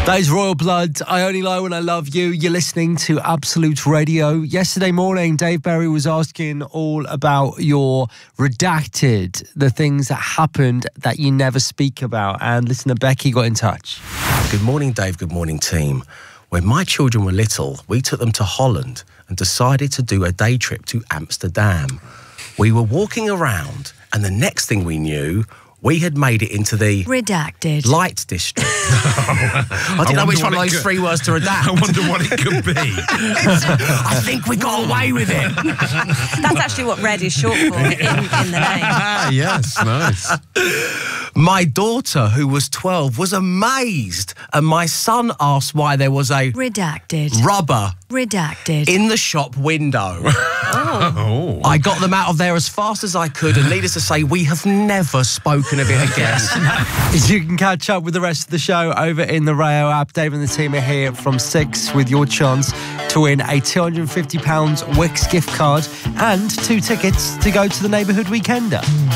That is Royal Blood. I Only Lie When I Love You. You're listening to Absolute Radio. Yesterday morning, Dave Berry was asking all about your redacted, the things that happened that you never speak about. And listener Becky got in touch. Good morning, Dave. Good morning, team. When my children were little, we took them to Holland and decided to do a day trip to Amsterdam. We were walking around, and the next thing we knew, we had made it into the redacted light district. I didn't know which one of those three words to redact. I wonder what it could be. I think we got away with it. That's actually what red is short for in the name. Yes, nice. My daughter, who was 12, was amazed, and my son asked why there was a redacted rubber redacted in the shop window. Oh. I got them out of there as fast as I could, and needless to say, we have never spoken of it again. You can catch up with the rest of the show over in the Rayo app. Dave and the team are here from 6 with your chance to win a £250 Wix gift card and 2 tickets to go to the Neighbourhood Weekender.